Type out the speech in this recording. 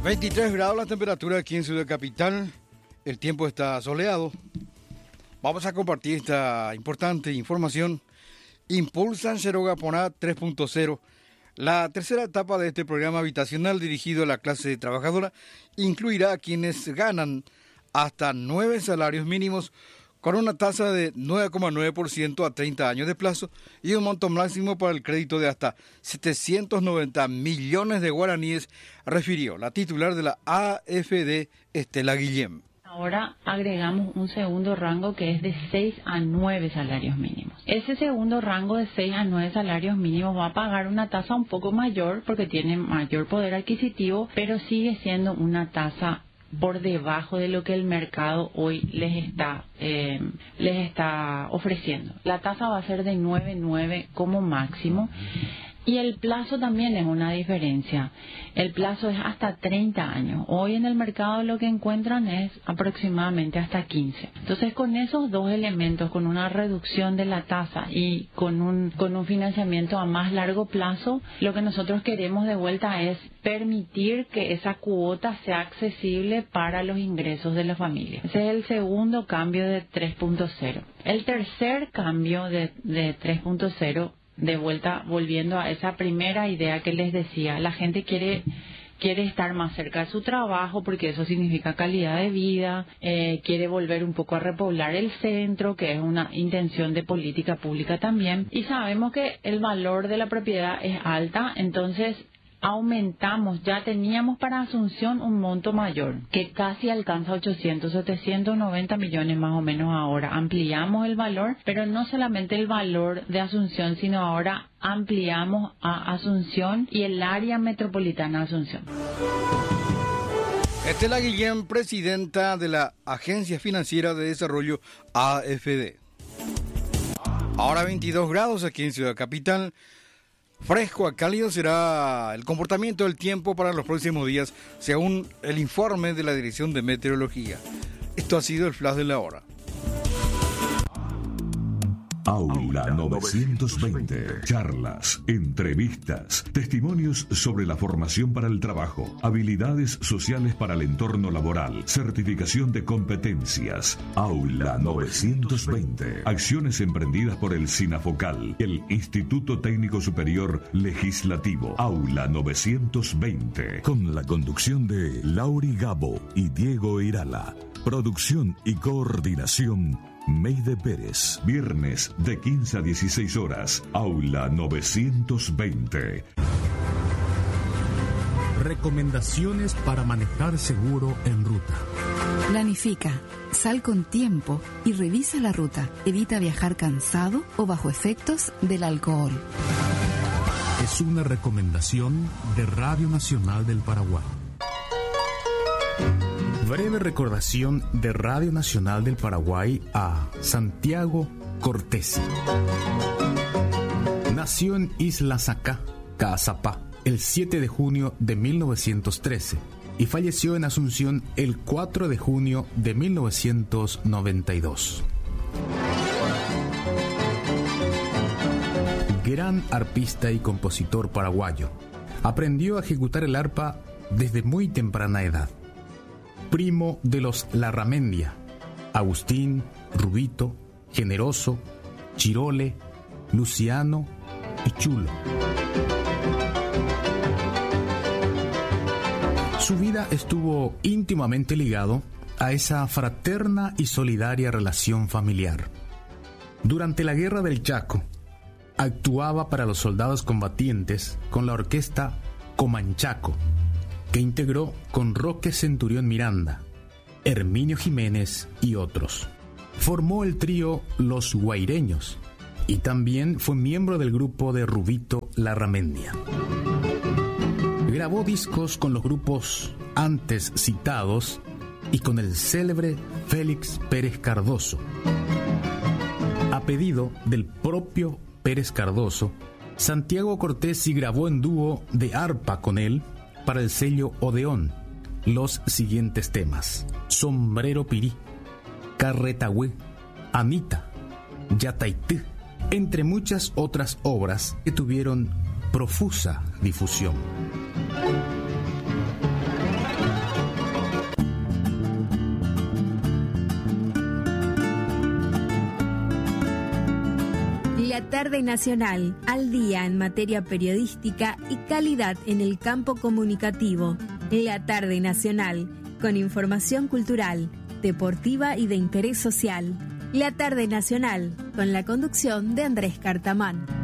23 grados la temperatura aquí en Ciudad Capital. El tiempo está soleado. Vamos a compartir esta importante información. Impulsan Cherogaponá 3.0. La tercera etapa de este programa habitacional dirigido a la clase trabajadora incluirá a quienes ganan hasta 9 salarios mínimos con una tasa de 9,9% a 30 años de plazo y un monto máximo para el crédito de hasta 790 millones de guaraníes, refirió la titular de la AFD, Estela Guillem. Ahora agregamos un segundo rango que es de 6 a 9 salarios mínimos. Ese segundo rango de 6 a 9 salarios mínimos va a pagar una tasa un poco mayor porque tiene mayor poder adquisitivo, pero sigue siendo una tasa por debajo de lo que el mercado hoy les está ofreciendo. La tasa va a ser de 9,9 como máximo. Y el plazo también es una diferencia. El plazo es hasta 30 años. Hoy en el mercado lo que encuentran es aproximadamente hasta 15. Entonces, con esos dos elementos, con una reducción de la tasa y con un financiamiento a más largo plazo, lo que nosotros queremos de vuelta es permitir que esa cuota sea accesible para los ingresos de la familia. Ese es el segundo cambio de 3.0. El tercer cambio de 3.0, de vuelta, volviendo a esa primera idea que les decía, la gente quiere estar más cerca de su trabajo porque eso significa calidad de vida, quiere volver un poco a repoblar el centro, que es una intención de política pública también, y sabemos que el valor de la propiedad es alta, entonces aumentamos, ya teníamos para Asunción un monto mayor, que casi alcanza 790 millones más o menos ahora. Ampliamos el valor, pero no solamente el valor de Asunción, sino ahora ampliamos a Asunción y el área metropolitana de Asunción. Estela Guillem, presidenta de la Agencia Financiera de Desarrollo AFD. Ahora 22 grados aquí en Ciudad Capital. Fresco a cálido será el comportamiento del tiempo para los próximos días, según el informe de la Dirección de Meteorología. Esto ha sido el flash de la hora. Aula 920. Charlas, entrevistas, testimonios sobre la formación para el trabajo, habilidades sociales para el entorno laboral, certificación de competencias. Aula 920. Acciones emprendidas por el SINAFOCAL, el Instituto Técnico Superior Legislativo. Aula 920. Con la conducción de Lauri Gabo y Diego Irala. Producción y coordinación Meide Pérez. Viernes de 15 a 16 horas. Aula 920. Recomendaciones para manejar seguro en ruta. Planifica, sal con tiempo y revisa la ruta. Evita viajar cansado o bajo efectos del alcohol. Es una recomendación de Radio Nacional del Paraguay. Breve recordación de Radio Nacional del Paraguay a Santiago Cortés. Nació en Isla Sacá, Caazapá, el 7 de junio de 1913 y falleció en Asunción el 4 de junio de 1992. Gran arpista y compositor paraguayo. Aprendió a ejecutar el arpa desde muy temprana edad. Primo de los Larramendia, Agustín, Rubito, Generoso, Chirole, Luciano y Chulo. Su vida estuvo íntimamente ligado a esa fraterna y solidaria relación familiar. Durante la Guerra del Chaco, actuaba para los soldados combatientes con la orquesta Comanchaco, que integró con Roque Centurión Miranda, Herminio Jiménez y otros. Formó el trío Los Guaireños y también fue miembro del grupo de Rubito Larramendia. Grabó discos con los grupos antes citados y con el célebre Félix Pérez Cardoso. A pedido del propio Pérez Cardoso, Santiago Cortés grabó en dúo de arpa con él para el sello Odeón los siguientes temas: Sombrero Pirí, Carretagüe, Anita, Yataití, entre muchas otras obras que tuvieron profusa difusión. La Tarde Nacional, al día en materia periodística y calidad en el campo comunicativo. La Tarde Nacional, con información cultural, deportiva y de interés social. La Tarde Nacional, con la conducción de Andrés Cartamán.